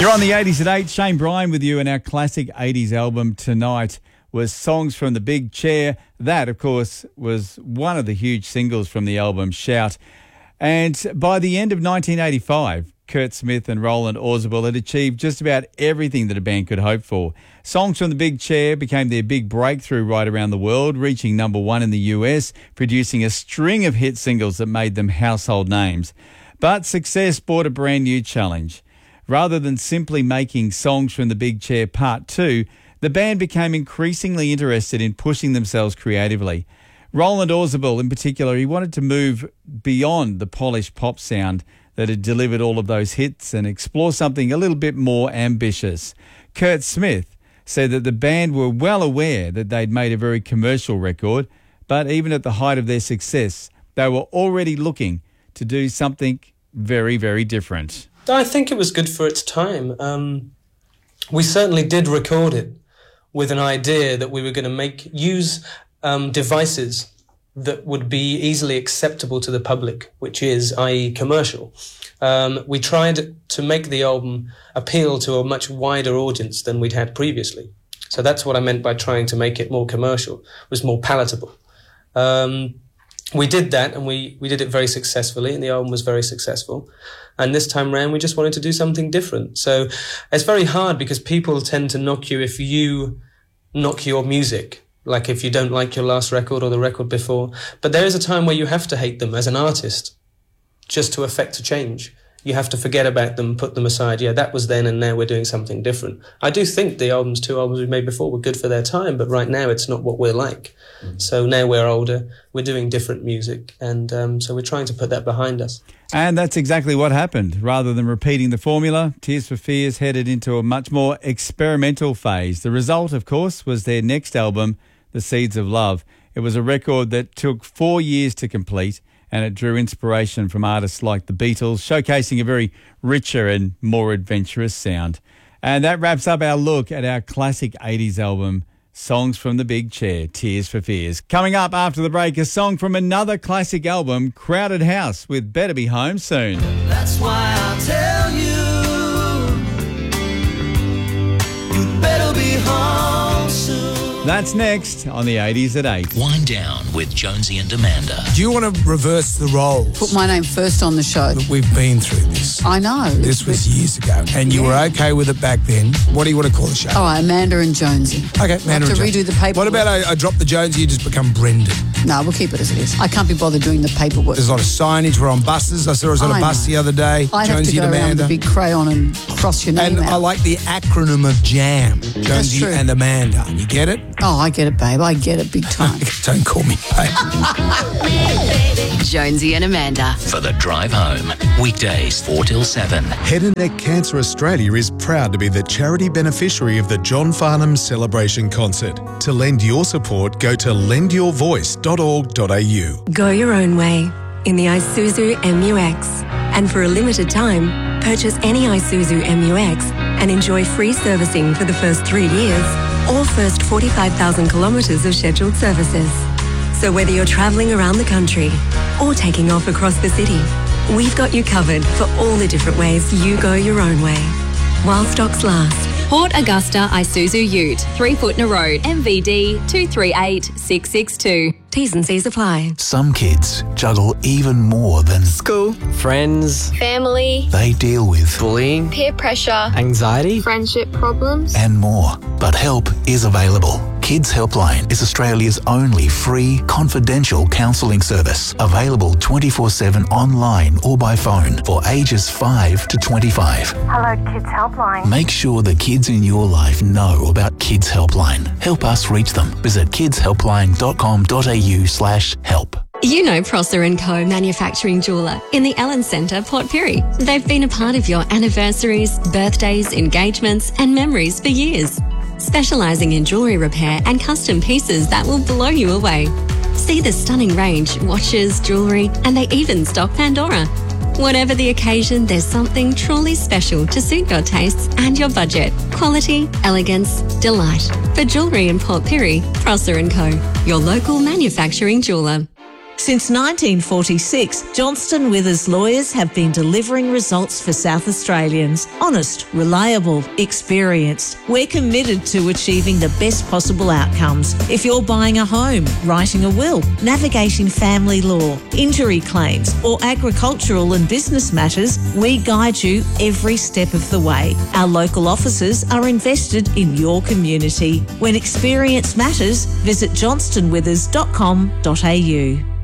You're on the 80s at 8. Shane Bryan with you, and our classic 80s album tonight was Songs from the Big Chair. That, of course, was one of the huge singles from the album Shout. And by the end of 1985, Kurt Smith and Roland Orzabal had achieved just about everything that a band could hope for. Songs from the Big Chair became their big breakthrough right around the world, reaching number one in the US, producing a string of hit singles that made them household names. But success brought a brand new challenge. Rather than simply making Songs from the Big Chair Part 2, the band became increasingly interested in pushing themselves creatively. Roland Orzabal, in particular, he wanted to move beyond the polished pop sound that had delivered all of those hits and explore something a little bit more ambitious. Kurt Smith said that the band were well aware that they'd made a very commercial record, but even at the height of their success, they were already looking to do something very, very different. I think it was good for its time. We certainly did record it with an idea that we were going to use devices that would be easily acceptable to the public, which is, i.e., commercial. We tried to make the album appeal to a much wider audience than we'd had previously. So that's what I meant by trying to make it more commercial, was more palatable. We did that, and we did it very successfully, and the album was very successful. And this time round, we just wanted to do something different. So it's very hard because people tend to knock you if you knock your music, like if you don't like your last record or the record before. But there is a time where you have to hate them as an artist just to effect a change. You have to forget about them, put them aside. Yeah, that was then, and now we're doing something different. I do think the two albums we made before were good for their time, but right now it's not what we're like. So now we're older, we're doing different music, and so we're trying to put that behind us. And that's exactly what happened. Rather than repeating the formula, Tears for Fears headed into a much more experimental phase. The result, of course, was their next album, The Seeds of Love. It was a record that took 4 years to complete, and it drew inspiration from artists like the Beatles, showcasing a very richer and more adventurous sound. And that wraps up our look at our classic 80s album, Songs from the Big Chair, Tears for Fears. Coming up after the break, a song from another classic album, Crowded House, with Better Be Home Soon. That's why I'll tell you, you better be home soon. That's next on the 80s at 8. Wind Down with Jonesy and Amanda. Do you want to reverse the roles? Put my name first on the show. Look, we've been through this. I know. This was years ago, and you were okay with it back then. What do you want to call the show? Oh, Amanda and Jonesy. Okay, Amanda and Jonesy. redo the paperwork. What about I drop the Jonesy, you just become Brendan? No, we'll keep it as it is. I can't be bothered doing the paperwork. There's a lot of signage. We're on buses. I saw us on a bus the other day. I'd have to Jonesy go and around Amanda. with a big crayon and cross your name And out. I like the acronym of JAM. Jonesy true. and Amanda. You get it? Oh, I get it, babe. I get it big time. Don't call me babe. Jonesy and Amanda. For the drive home. Weekdays 4 till 7. Head and Neck Cancer Australia is proud to be the charity beneficiary of the John Farnham Celebration Concert. To lend your support, go to lendyourvoice.org.au. Go your own way in the Isuzu MU-X. And for a limited time, purchase any Isuzu MU-X and enjoy free servicing for the first 3 years or first 45,000 kilometres of scheduled services. So whether you're travelling around the country or taking off across the city, we've got you covered for all the different ways you go your own way. While stocks last. Port Augusta Isuzu Ute, 3 Footner Road, MVD 238662. T's and C's apply. Some kids juggle even more than school, friends, family. They deal with bullying, peer pressure, anxiety, friendship problems, and more. But help is available. Kids Helpline is Australia's only free, confidential counselling service, available 24/7 online or by phone for ages 5 to 25. Hello, Kids Helpline. Make sure the kids in your life know about Kids Helpline. Help us reach them. Visit kidshelpline.com.au/help. You know Prosser & Co. Manufacturing Jeweller in the Ellen Centre, Port Pirie. They've been a part of your anniversaries, birthdays, engagements and memories for years. Specialising in jewellery repair and custom pieces that will blow you away. See the stunning range, watches, jewellery, and they even stock Pandora. Whatever the occasion, there's something truly special to suit your tastes and your budget. Quality, elegance, delight. For jewellery in Port Pirie, Prosser & Co. Your local manufacturing jeweller. Since 1946, Johnston Withers Lawyers have been delivering results for South Australians. Honest, reliable, experienced. We're committed to achieving the best possible outcomes. If you're buying a home, writing a will, navigating family law, injury claims, or agricultural and business matters, we guide you every step of the way. Our local offices are invested in your community. When experience matters, visit johnstonwithers.com.au.